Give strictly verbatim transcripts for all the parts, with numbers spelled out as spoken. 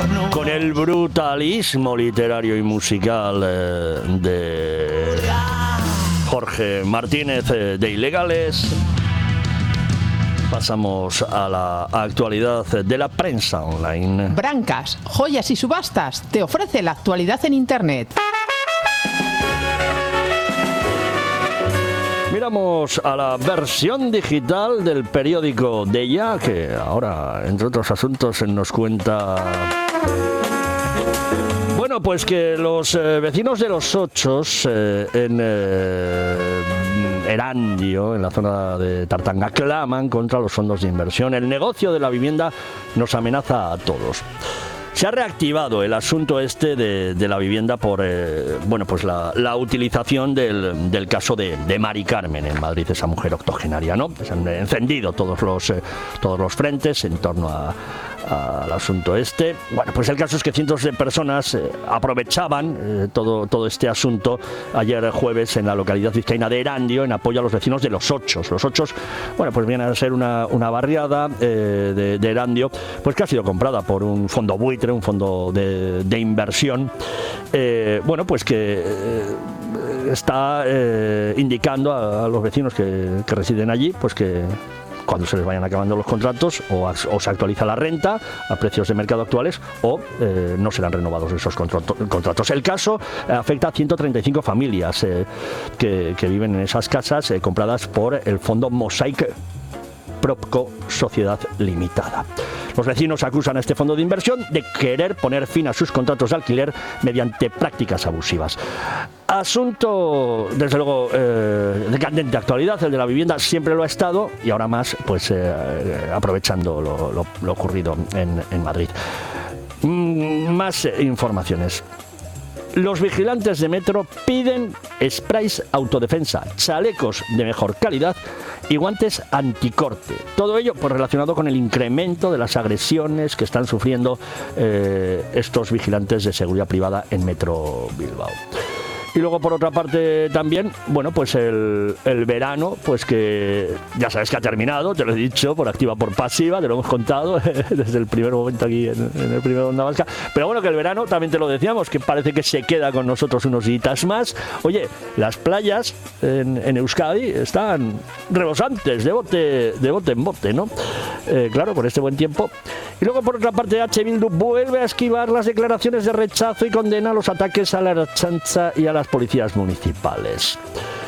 con el brutalismo literario y musical eh, de Jorge Martínez eh, de Ilegales. Pasamos a la actualidad de la prensa online. Brancas, joyas y subastas te ofrece la actualidad en Internet. Miramos a la versión digital del periódico Deia, que ahora, entre otros asuntos, nos cuenta... Bueno, pues que los eh, vecinos de Los Ochos, eh, en eh, Erandio, en la zona de Tartanga, claman contra los fondos de inversión. El negocio de la vivienda nos amenaza a todos. Se ha reactivado el asunto este de, de la vivienda por eh, bueno, pues la, la utilización del, del caso de, de Mari Carmen en Madrid, esa mujer octogenaria, ¿no? Se han encendido todos los, eh, todos los frentes en torno a, a, al asunto este. Bueno, pues el caso es que cientos de personas eh, aprovechaban eh, todo, todo este asunto ayer jueves en la localidad vizcaína de Erandio en apoyo a los vecinos de Los Ochos. Los Ochos, bueno, pues viene a ser una, una barriada eh, de, de Erandio, pues que ha sido comprada por un fondo buitre, un fondo de, de inversión, eh, bueno, pues que eh, está eh, indicando a, a los vecinos que, que residen allí, pues que cuando se les vayan acabando los contratos o, o se actualiza la renta a precios de mercado actuales o eh, no serán renovados esos contratos. El caso afecta a ciento treinta y cinco familias eh, que, que viven en esas casas eh, compradas por el fondo Mosaic Propco Sociedad Limitada. Los vecinos acusan a este fondo de inversión de querer poner fin a sus contratos de alquiler mediante prácticas abusivas. Asunto, desde luego, eh, de candente actualidad, el de la vivienda siempre lo ha estado y ahora más, pues eh, aprovechando lo, lo, lo ocurrido en, en Madrid. Mm, más eh, informaciones. Los vigilantes de metro piden sprays autodefensa, chalecos de mejor calidad y guantes anticorte. Todo ello pues, relacionado con el incremento de las agresiones que están sufriendo eh, estos vigilantes de seguridad privada en Metro Bilbao. Y luego, por otra parte, también, bueno, pues el, el verano, pues que ya sabes que ha terminado, te lo he dicho, por activa, por pasiva, te lo hemos contado desde el primer momento aquí en, en el primer Onda Vasca. Pero bueno, que el verano, también te lo decíamos, que parece que se queda con nosotros unos días más. Oye, las playas en, en Euskadi están rebosantes, de bote, de bote en bote, ¿no? Eh, claro, por este buen tiempo. Y luego, por otra parte, H. Bildu vuelve a esquivar las declaraciones de rechazo y condena los ataques a la Ertzaintza y a las policías municipales.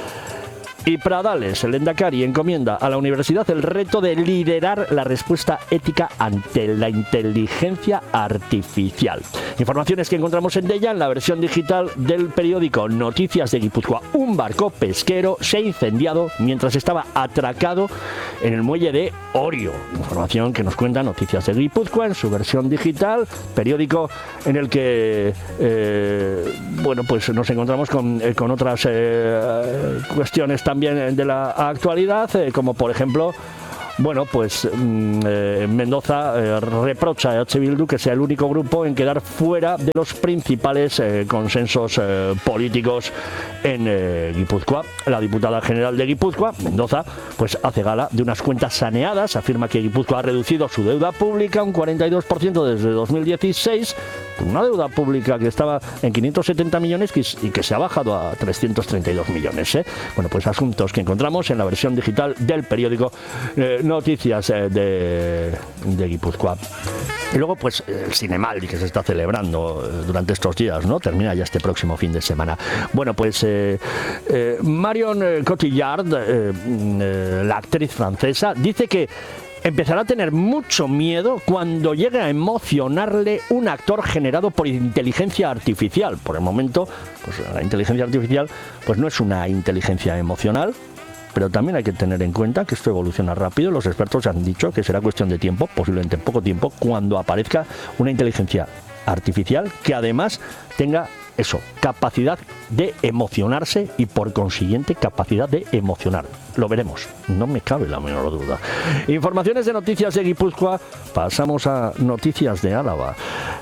Y Pradales, el Lehendakari, encomienda a la universidad el reto de liderar la respuesta ética ante la inteligencia artificial. Informaciones que encontramos en Deia, en la versión digital del periódico Noticias de Guipúzcoa. Un barco pesquero se ha incendiado mientras estaba atracado en el muelle de Orio. Información que nos cuenta Noticias de Guipúzcoa en su versión digital, periódico en el que eh, bueno, pues nos encontramos con, eh, con otras eh, cuestiones también de la actualidad, eh, como por ejemplo, bueno, pues eh, Mendoza eh, reprocha a H. Bildu que sea el único grupo en quedar fuera de los principales eh, consensos eh, políticos en eh, Guipúzcoa. La diputada general de Guipúzcoa, Mendoza, pues hace gala de unas cuentas saneadas, afirma que Guipúzcoa ha reducido su deuda pública un cuarenta y dos por ciento desde dos mil dieciséis, con una deuda pública que estaba en quinientos setenta millones y que se ha bajado a trescientos treinta y dos millones. ¿eh? Bueno, pues asuntos que encontramos en la versión digital del periódico eh, Noticias eh, de, de Guipúzcoa. Y luego, pues, el Cinemaldi que se está celebrando durante estos días, ¿no? Termina ya este próximo fin de semana. Bueno, pues eh, eh, Marion Cotillard, eh, eh, la actriz francesa, dice que empezará a tener mucho miedo cuando llegue a emocionarle un actor generado por inteligencia artificial. Por el momento, pues la inteligencia artificial pues no es una inteligencia emocional, pero también hay que tener en cuenta que esto evoluciona rápido. Los expertos han dicho que será cuestión de tiempo, posiblemente en poco tiempo, cuando aparezca una inteligencia artificial que además tenga eso, capacidad de emocionarse y por consiguiente capacidad de emocionar. Lo veremos, no me cabe la menor duda. Informaciones de Noticias de Guipúzcoa, pasamos a Noticias de Álava.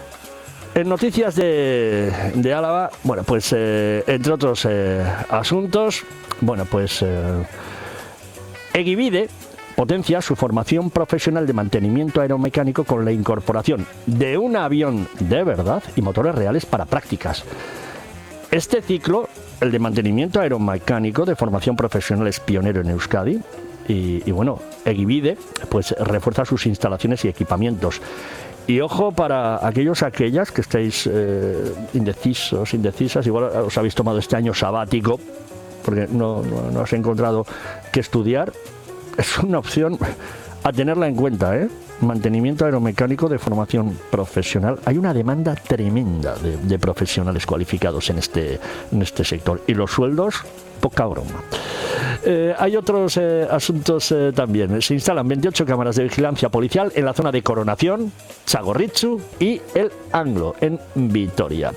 En Noticias de, de Álava, bueno, pues eh, entre otros eh, asuntos, bueno, pues eh, Egibide potencia su formación profesional de mantenimiento aeromecánico con la incorporación de un avión de verdad y motores reales para prácticas. Este ciclo, el de mantenimiento aeromecánico de formación profesional, es pionero en Euskadi y, y bueno, Egibide pues refuerza sus instalaciones y equipamientos. Y ojo para aquellos, aquellas que estáis eh, indecisos, indecisas, igual os habéis tomado este año sabático porque no, no, no has encontrado qué estudiar, es una opción a tenerla en cuenta, ¿eh? Mantenimiento aeromecánico de formación profesional. Hay una demanda tremenda de, de profesionales cualificados en este, en este sector y los sueldos, poca broma. Eh, hay otros eh, asuntos eh, también. Se instalan veintiocho cámaras de vigilancia policial en la zona de Coronación, Txagorritxu y El Anglo, en Vitoria.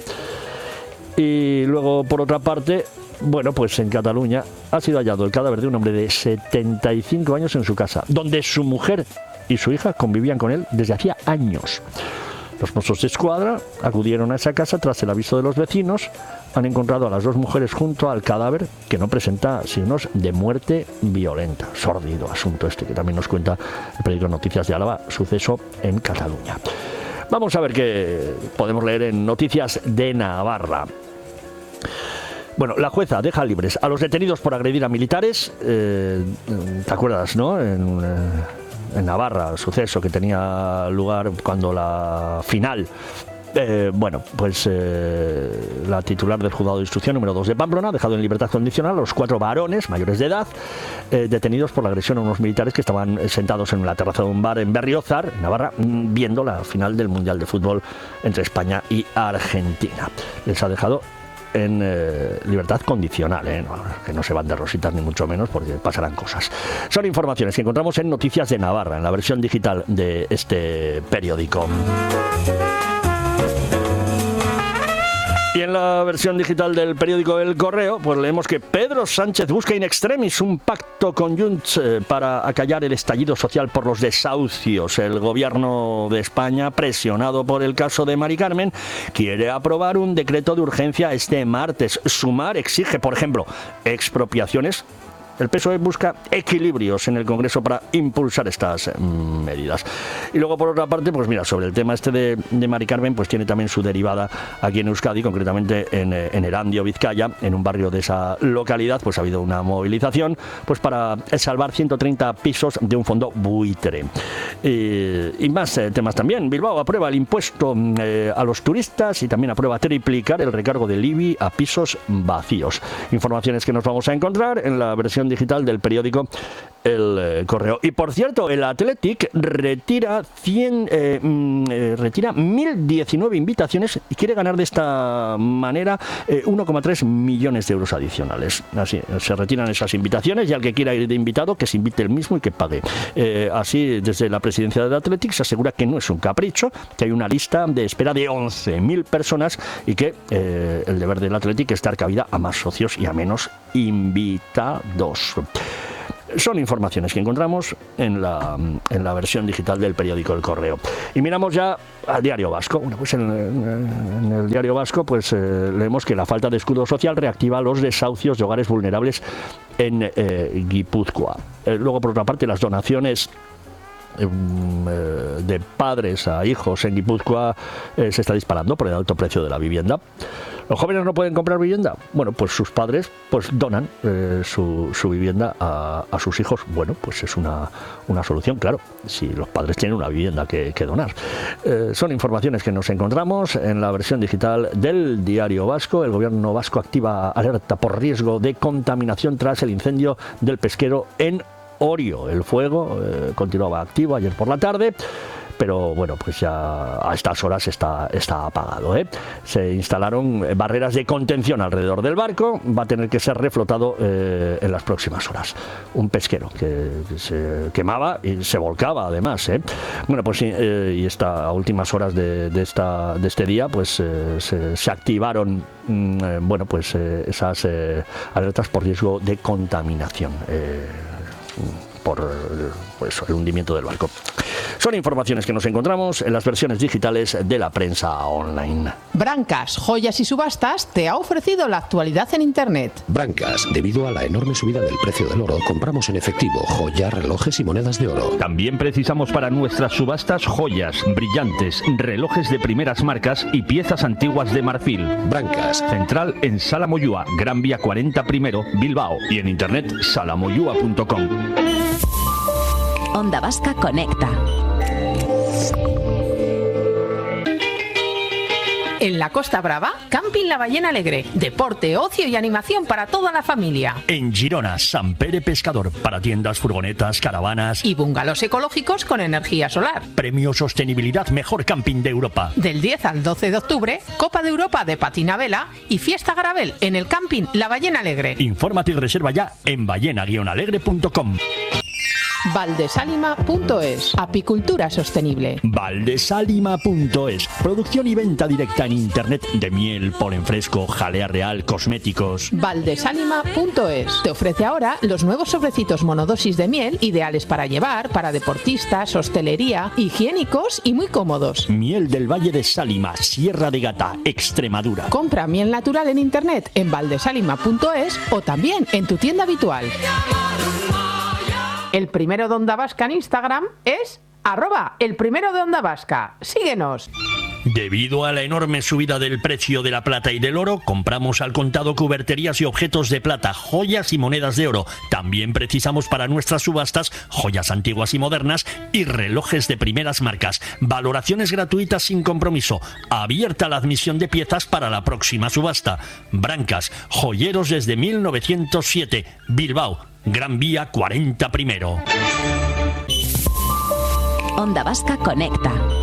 Y luego, por otra parte, bueno, pues en Cataluña ha sido hallado el cadáver de un hombre de setenta y cinco años en su casa, donde su mujer y su hija convivían con él desde hacía años. Los Mossos d'Esquadra acudieron a esa casa tras el aviso de los vecinos. Han encontrado a las dos mujeres junto al cadáver, que no presenta signos de muerte violenta. Sórdido asunto este que también nos cuenta el periódico Noticias de Álava, suceso en Cataluña. Vamos a ver qué podemos leer en Noticias de Navarra. Bueno, la jueza deja libres a los detenidos por agredir a militares. Eh, ¿Te acuerdas, no? En, eh, en Navarra, el suceso que tenía lugar cuando la final... Eh, bueno, pues eh, la titular del juzgado de instrucción número dos de Pamplona ha dejado en libertad condicional a los cuatro varones mayores de edad eh, detenidos por la agresión a unos militares que estaban sentados en la terraza de un bar en Berriozar, Navarra, viendo la final del Mundial de Fútbol entre España y Argentina. Les ha dejado en eh, libertad condicional, ¿eh? No, que no se van de rositas ni mucho menos porque pasarán cosas. Son informaciones que encontramos en Noticias de Navarra, en la versión digital de este periódico. Y en la versión digital del periódico El Correo, pues leemos que Pedro Sánchez busca in extremis un pacto con Junts eh, para acallar el estallido social por los desahucios. El gobierno de España, presionado por el caso de Mari Carmen, quiere aprobar un decreto de urgencia este martes. Sumar exige, por ejemplo, expropiaciones. El P S O E busca equilibrios en el Congreso para impulsar estas mm, medidas. Y luego, por otra parte, pues mira, sobre el tema este de, de Mari Carmen, pues tiene también su derivada aquí en Euskadi, concretamente en, en Erandio, Vizcaya, en un barrio de esa localidad, pues ha habido una movilización pues para salvar ciento treinta pisos de un fondo buitre. Y, y más eh, temas también. Bilbao aprueba el impuesto eh, a los turistas y también aprueba triplicar el recargo del I B I a pisos vacíos. Informaciones que nos vamos a encontrar en la versión digital del periódico El eh, Correo. Y por cierto, el Athletic retira cien, eh, eh, retira mil diecinueve invitaciones y quiere ganar de esta manera eh, uno coma tres millones de euros adicionales. Así se retiran esas invitaciones y al que quiera ir de invitado que se invite él mismo y que pague. Eh, así, desde la presidencia del Athletic se asegura que no es un capricho, que hay una lista de espera de once mil personas y que eh, el deber del Athletic es dar cabida a más socios y a menos invitados. Son informaciones que encontramos en la, en la versión digital del periódico El Correo. Y miramos ya al Diario Vasco. Bueno, pues en, en el Diario Vasco pues eh, leemos que la falta de escudo social reactiva los desahucios de hogares vulnerables en eh, Guipúzcoa. Eh, luego, por otra parte, las donaciones de padres a hijos en Guipúzcoa eh, se está disparando por el alto precio de la vivienda. ¿Los jóvenes no pueden comprar vivienda? Bueno, pues sus padres pues donan eh, su, su vivienda a, a sus hijos. Bueno, pues es una, una solución, claro, si los padres tienen una vivienda que, que donar. Eh, son informaciones que nos encontramos en la versión digital del Diario Vasco. El gobierno vasco activa alerta por riesgo de contaminación tras el incendio del pesquero en Orio. El fuego eh, continuaba activo ayer por la tarde, pero bueno, pues ya a estas horas está, está apagado, ¿eh? Se instalaron barreras de contención alrededor del barco, va a tener que ser reflotado eh, en las próximas horas. Un pesquero que, que se quemaba y se volcaba además, ¿eh? Bueno, pues eh, y esta, a últimas horas de, de, esta, de este día, pues eh, se, se activaron eh, bueno, pues eh, esas eh, alertas por riesgo de contaminación. Eh, por pues, el hundimiento del barco. Son informaciones que nos encontramos en las versiones digitales de la prensa online. Brancas, Joyas y Subastas te ha ofrecido la actualidad en Internet. Brancas, debido a la enorme subida del precio del oro, compramos en efectivo joyas, relojes y monedas de oro. También precisamos para nuestras subastas joyas, brillantes, relojes de primeras marcas y piezas antiguas de marfil. Brancas. Central en Sala Moyúa, Gran Vía cuarenta primero, Bilbao. Y en internet salamoyua punto com. Onda Vasca Conecta. En la Costa Brava, Camping La Ballena Alegre. Deporte, ocio y animación para toda la familia. En Girona, Sant Pere Pescador, para tiendas, furgonetas, caravanas Y bungalows ecológicos con energía solar. Premio Sostenibilidad Mejor Camping de Europa. Del diez al doce de octubre, Copa de Europa de patina vela y Fiesta Garabel en el Camping La Ballena Alegre. Infórmate y reserva ya en ballena guion alegre punto com. Valdesalima punto es. Apicultura sostenible. Valdesalima punto es. Producción y venta directa en internet de miel, polen fresco, jalea real, cosméticos. Valdesalima punto es. Te ofrece ahora los nuevos sobrecitos monodosis de miel, ideales para llevar, para deportistas, hostelería, higiénicos y muy cómodos. Miel del Valle de Sálima, Sierra de Gata, Extremadura. Compra miel natural en internet en valdesalima punto es o también en tu tienda habitual. El primero de Onda Vasca en Instagram es arroba el primero de Onda Vasca. Síguenos. Debido a la enorme subida del precio de la plata y del oro, compramos al contado cuberterías y objetos de plata, joyas y monedas de oro. También precisamos para nuestras subastas joyas antiguas y modernas y relojes de primeras marcas. Valoraciones gratuitas sin compromiso. Abierta la admisión de piezas para la próxima subasta. Brancas, joyeros desde mil novecientos siete. Bilbao, Gran Vía cuarenta primero. Onda Vasca Conecta.